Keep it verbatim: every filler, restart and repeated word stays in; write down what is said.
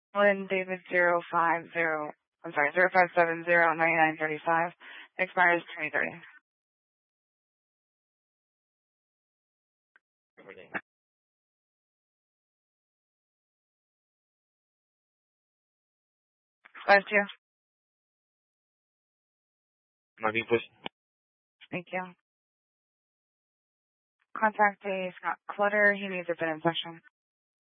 Lynn David zero five zero. I'm sorry, zero five seven zero nine nine thirty five. Expires twenty thirty. Five two. Martin, please. Thank you. Contact a Scott Clutter. He needs a bid inspection.